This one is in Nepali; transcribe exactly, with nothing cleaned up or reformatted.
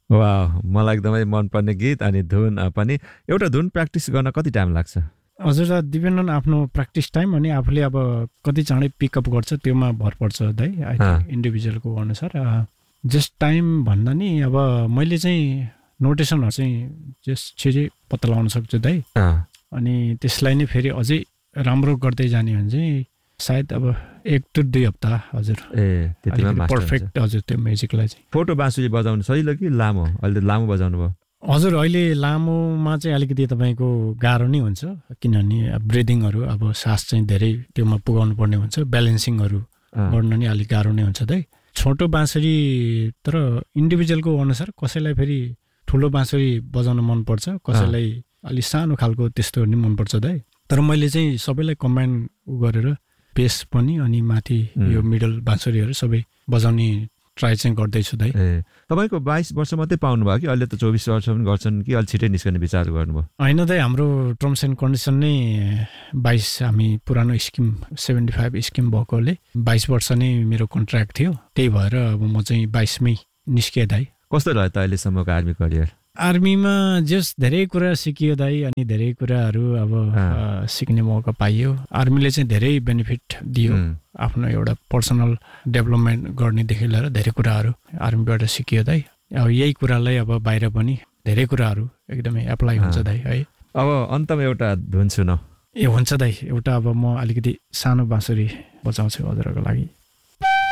वाह, मलाई एकदमै मनपर्ने गीत अनि धुन पनि। एउटा धुन प्र्याक्टिस गर्न कति टाइम लाग्छ? हजुर डिपेन्ड अन आफ्नो प्र्याक्टिस टाइम अनि आफूले अब कति चाँडै पिकअप गर्छ त्योमा भर पर्छ दाइ, इन्डिभिजुअलको अनुसार। जस्ट टाइम भन्दा नि अब मैले चाहिँ नोटेसनहरू चाहिँ जस छिटै पत्ता लगाउन सक्छु दाइ। अनि त्यसलाई नै फेरि अझै राम्रो गर्दै जाने भने चाहिँ सायद अब एक टु दुई हप्ता। हजुर ए त्यतिमा पर्फेक्ट। हजुर त्यो म्युजिकलाई चाहिँ। फोटो बाँसुरी बजाउनु सजिलो कि लामो? अहिले लामो बजाउनु भयो? हजुर अहिले लामोमा चाहिँ अलिकति तपाईँको गाह्रो नै हुन्छ, किनभने ब्रिदिङहरू अब सास चाहिँ धेरै त्योमा पुगाउनु पर्ने हुन्छ, ब्यालेन्सिङहरू गर्न नि अलिक गाह्रो नै हुन्छ दाइ। छोटो बाँसुरी तर इन्डिभिजुअलको अनुसार कसैलाई फेरि ठुलो बाँसुरी बजाउन मनपर्छ, कसैलाई अलिक सानो खालको त्यस्तो नि मनपर्छ दाइ। तर मैले चाहिँ सबैलाई कम्बाइन गरेर बेस पनि अनि माथि यो मिडल बाँसुरीहरू सबै बजाउने ट्राई चाहिँ गर्दैछु दाइ। ए तपाईँको बाइस वर्ष मात्रै पाउनु भयो कि अहिले त चौबिस वर्ष पनि गर्छन् कि अलिक छिटै निस्कने विचार गर्नुभयो? होइन दाइ, हाम्रो टर्म्स एन्ड कन्डिसन नै बाइस, हामी पुरानो स्किम सेभेन्टी फाइभ स्किम भएकोले बाइस वर्ष नै मेरो कन्ट्र्याक्ट थियो, त्यही भएर अब म चाहिँ बाइसमै निस्केँ दाइ। कस्तो रह्यो त अहिलेसम्मको आर्मी करियर? आर्मीमा जस धेरै कुरा सिकियो दाइ अनि धेरै कुराहरू अब सिक्ने मौका पाइयो। आर्मीले चाहिँ धेरै बेनिफिट दियो, आफ्नो एउटा पर्सनल डेभलपमेन्ट गर्नेदेखि लिएर धेरै कुराहरू आर्मीबाट सिकियो दाइ। अब यही कुरालाई अब बाहिर पनि धेरै कुराहरू एकदमै एप्लाई हुन्छ दाइ है। अब अन्तमा एउटा धुन सुनाऊ। ए हुन्छ दाइ, एउटा अब म अलिकति सानो बाँसुरी बजाउँछु हजुरहरूको लागि।